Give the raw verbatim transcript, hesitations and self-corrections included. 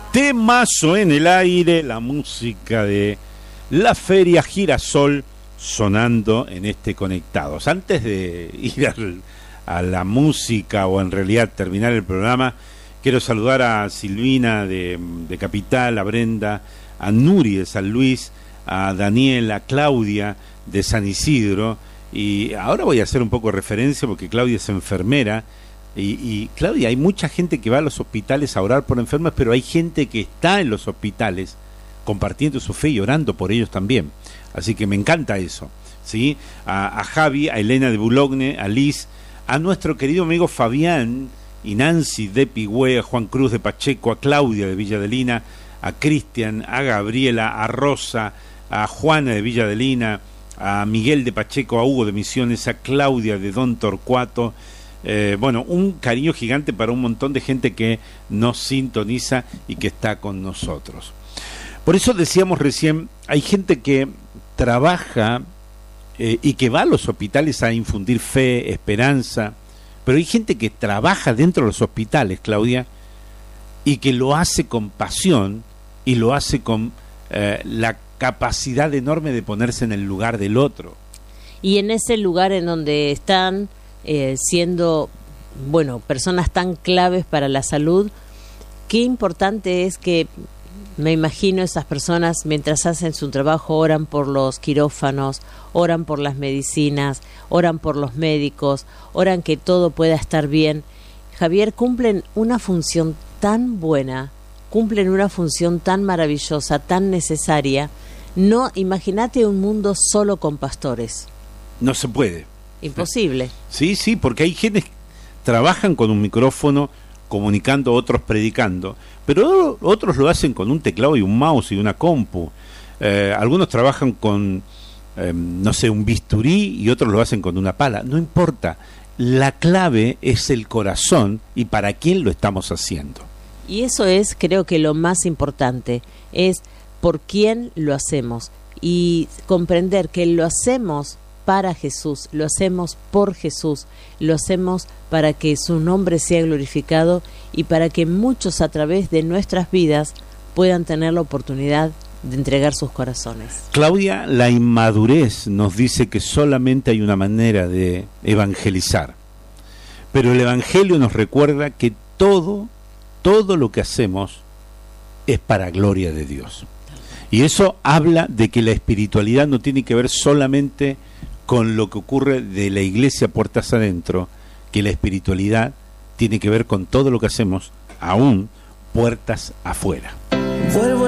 Temazo en el aire, la música de la Feria Girasol sonando en este Conectados. Antes de ir al, a la música o en realidad terminar el programa, quiero saludar a Silvina de, de Capital, a Brenda, a Nuri de San Luis, a Daniela, a Claudia de San Isidro. Y ahora voy a hacer un poco de referencia porque Claudia es enfermera. Y, y Claudia, hay mucha gente que va a los hospitales a orar por enfermos, pero hay gente que está en los hospitales compartiendo su fe y orando por ellos también. Así que me encanta eso, ¿sí? A, a Javi, a Elena de Boulogne, a Liz, a nuestro querido amigo Fabián y Nancy de Pigüé, a Juan Cruz de Pacheco, a Claudia de Villa Adelina, a Cristian, a Gabriela, a Rosa, a Juana de Villa Adelina, a Miguel de Pacheco, a Hugo de Misiones, a Claudia de Don Torcuato. Eh, bueno, un cariño gigante para un montón de gente que nos sintoniza y que está con nosotros. Por eso decíamos recién, hay gente que trabaja eh, y que va a los hospitales a infundir fe, esperanza, pero hay gente que trabaja dentro de los hospitales, Claudia, y que lo hace con pasión y lo hace con eh, la capacidad enorme de ponerse en el lugar del otro. Y en ese lugar en donde están Eh, siendo, bueno, personas tan claves para la salud, qué importante es que, me imagino, esas personas mientras hacen su trabajo oran por los quirófanos, oran por las medicinas, oran por los médicos, oran que todo pueda estar bien. Javier, cumplen una función tan buena, cumplen una función tan maravillosa, tan necesaria. No, imagínate un mundo solo con pastores. No se puede. Imposible. Sí, sí, porque hay quienes trabajan con un micrófono comunicando, otros predicando, pero otros lo hacen con un teclado y un mouse y una compu. Eh, algunos trabajan con, eh, no sé, un bisturí y otros lo hacen con una pala. No importa, la clave es el corazón y para quién lo estamos haciendo. Y eso es, creo que lo más importante, es por quién lo hacemos y comprender que lo hacemos para Jesús, lo hacemos por Jesús, lo hacemos para que su nombre sea glorificado y para que muchos a través de nuestras vidas puedan tener la oportunidad de entregar sus corazones. Claudia, la inmadurez nos dice que solamente hay una manera de evangelizar, pero el Evangelio nos recuerda que todo, todo lo que hacemos es para gloria de Dios. Y eso habla de que la espiritualidad no tiene que ver solamente con lo que ocurre de la iglesia puertas adentro, que la espiritualidad tiene que ver con todo lo que hacemos, aún puertas afuera. Vuelvo